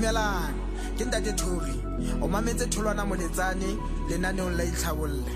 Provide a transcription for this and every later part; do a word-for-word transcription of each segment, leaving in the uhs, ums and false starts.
Dumelang, ke Ntate Thori. O mametse Tholwana Moletsane lenaneong la Itlhabolle.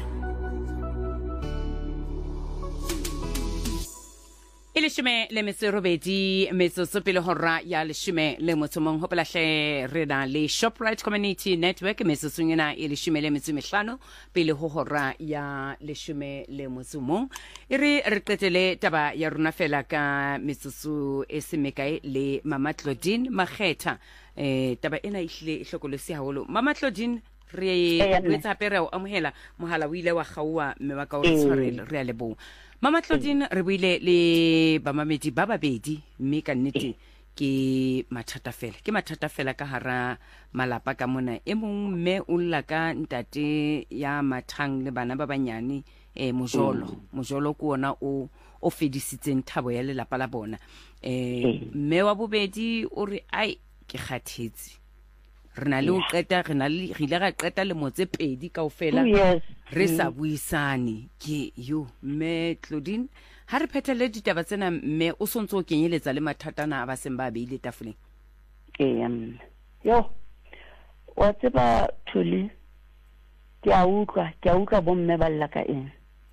E leshome le metso robedi metsotso pele hora ya leshome le motsomong ho pelahle re na le Shoprite Community Network metsotsong ena e leshome le metso mehlano pele ho hora ya leshome le motsomong e re re qetele taba ya rona fela ka metsotso e semekae le Mama Claudine Makgetha eh taba ena ihle hlokolose haholo Mama Claudine re etsa pere o amohela mohala o ile wa gaua mme wa ka o tshwarele re a lebo Mama Claudine re buile le bamamedi ba babedi mme ka nnete ke mathata fela ke mathata fela ka hara malapa ka mona e mong mme o lla ka ntate ya mathang le bana ba banyane eh mojolo mojolo ko ona o o fedisitseng thabo ya lelapa la bona eh mme wa bobedi o re ai ke kgathetse rena le o qeta rena le rile ga qeta le motse pedi kaofela re sa buisane ke yo mme Claudine ha re phethele ditaba tsena mme o sontso o kenyeletsa le mathatana a ba seng ba beile tafoleng ke um yo wa tseba Thuli ke a utlwa ke a utlwa bo mme ba lla ka eng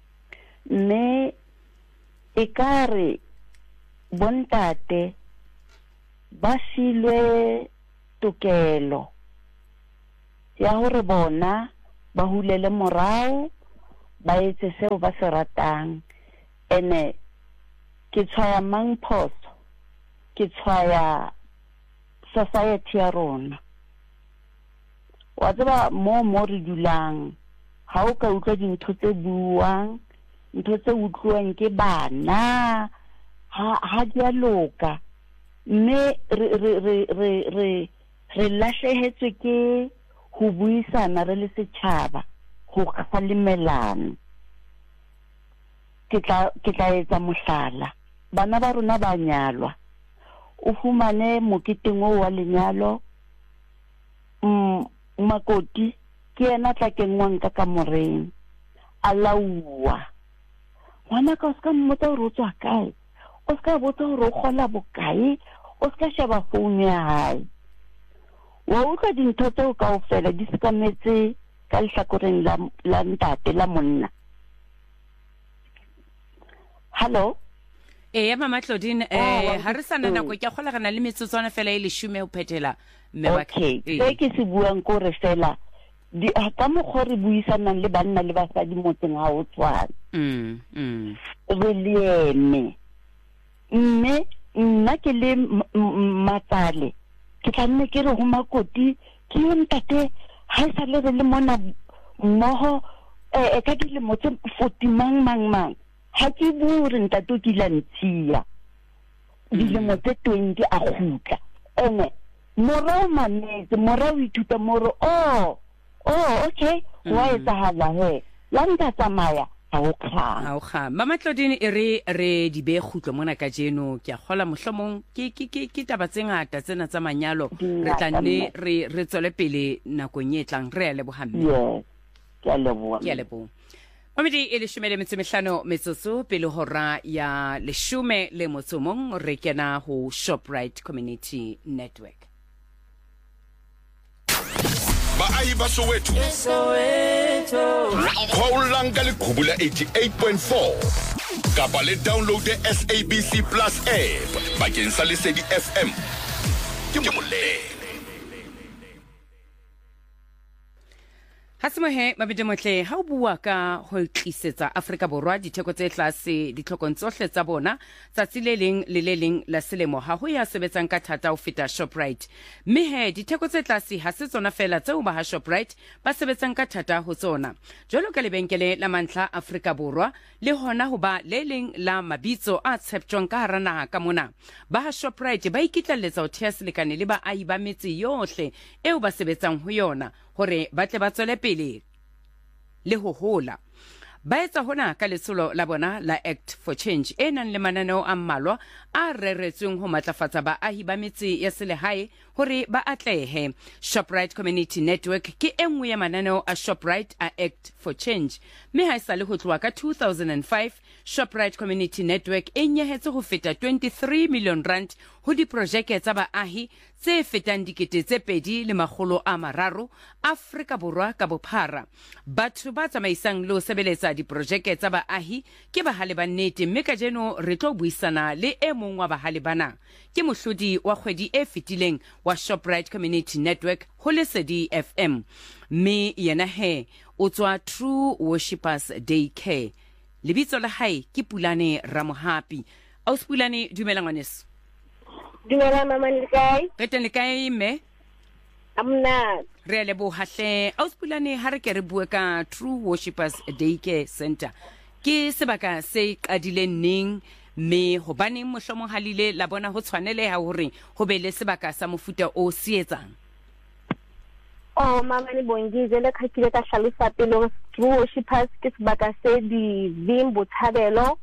mme e kare bontate ba silwe tokelo ya hore bona ba hulele morao ba etse seo ba se ratang ene ke tshwaya mang phoso ke tshwaya society ya rona wa tseba mo mo re dulang ha o ka utlwa dintho tse buang ntho tse utlwang ke bana ha ha dia loka mme re re re re re re lahlehetswe ke ho buisana re le setjhaba ho kgalemelana ke tla ke tla etsa mohlala bana ba rona ba nyalwa o fumane moketeng wa lenyalo mm makoti ke ena tla kengwang ka kamoreng a laua ngwana ka ska mmotsa ho rotswa kae o ska botsa ho ro kgola bokae o ska sheba phone ya hae wa utlwa dintho tseo kaofela di sekametse ka lehlakoreng la la ntate la monna hello eh ya Mama Claudine eh ha re sana nako ke kgola gana le metsotswana fela e leshume o phethela mme ba okay se ke se buang ko re fela di ka mo gore buisanang le banna le basadi motseng ha o tswana mm mm re lieme mme nna ke le matsale ke tlanne ke re ho makoti ke yo ntate ha sa le re le mona mmoho e ka dile motse forty mang mang mang ha ke bure ntate ke la ntsia dile motse twenty a khutla ene moro manetse moro o ithuta moro oh oh okay wa etsa hala he la nta tsamaya ha o kha Mama Claudine e re re di be khutlo mona ka jeno ke a khola mohlomong ke ke ke taba tse ngata tsena tsa manyalo re tlanne re re tsole pele nakong e tlang re a lebohamme yes ke a leboha ke a leboha Mamedi e leshome le metso mehlano metsotso pele hora ya leshome le motsomong re kena ho Shoprite Community Network ba ai ba Soweto Soweto Khoulang ka lekgubula eighty-eight point four kapa le download the S A B C Plus app bakeng sa Lesedi F M ke moleng Hasimohe mabedi motle ha o bua ka ho tlisetsa Afrika Borwa ditheko tse tlase ditlhokong tsohle tsa bona tsatsi le leng le le leng la selemo ha ho ya sebetsang ka thata o feta Shoprite mme he ditheko tse tlase ha se tsona fela tseo ba ha Shoprite ba sebetsang ka thata ho tsona jwalo ka lebenkele la mantla Afrika Borwa le hona ho ba le leng la mabitso a tshepjwang ka hara naha ka mona ba ha Shoprite ba ikitlalletsa ho thea selekane le ba ai ba metse yohle eo ba sebetsang ho yona hore ba tle ba tswele pele le ho hola ba etsa hona ka lesolo la bona la Act for Change e nang le mananeo a mmalwa a reretsweng ho matlafatsa baahi ba metse ya selehae hore ba atlehe. Shoprite Community Network ke e nngwe ya mananeo a Shoprite a Act for Change, mme ha esale ho tloha ka two thousand five Shoprite Community Network e nyehetse ho feta twenty-three million rand ho diprojeke tsa baahi tse fetang dikete tse pedi le makgolo a mararo Afrika Borwa ka bophara. Batho ba tsamaisang le ho sebeletsa diprojeke tsa baahi ke bahale ba nnete, mme ka jeno re tlo buisana le e mong wa bahale bana ke mohlodi wa kgwedi e fetileng wa Shoprite Community Network ho Lesedi F M, mme yena he o tswa True Worshippers Day Care. Lebitso la hae ke Pulane Ramohapi. Aus Pulane, dumela ngwaneso. Dumela mama le kae? Re le kae mme? Amna. Re le bo hahle. Aus Pulane, ha re ke re bua ka True Worshippers Day Care Center. Ke sebaka se qadileng neng, me hobane mohlomong halile la bona ho tshwaneleha hore ho be le sebaka sa mofuta o sietsang. Oh mama ni bongize le khakile ka hlalosa pele hore True Worshippers ke sebaka se di vimbo thabelo.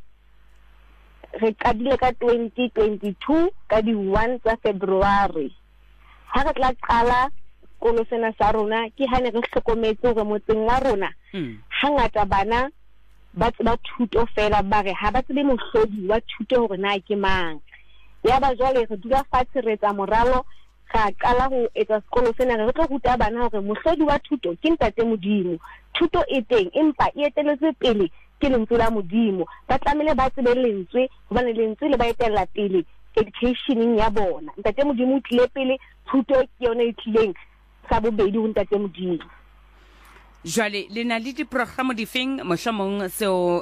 Re qadile ka twenty twenty-two ka di one tsa February. Ha re tla qala kolo sena sa rona ke hane re hlokometse hore motseng wa rona hangata bana ba ba thuto fela ba re ha ba tsebe mohlodi wa thuto hore na ke mang. Ya ba jwale re dula fatshe re tsa moralo ga qala ho etsa sekolo sena re tlo ruta bana hore mohlodi wa thuto ke ntate Modimo. Thuto e teng empa e eteletse pele ke lentswe la Modimo. Ba tlamehile ba tsebe lentswe hobane lentswe le ba etella pele educationeng ya bona. Ntate Modimo o tlile pele, thuto ke yona e tlileng sa bobedi ho ntate Modimo. Jwale le na le diprogramo di feng mohlomong seo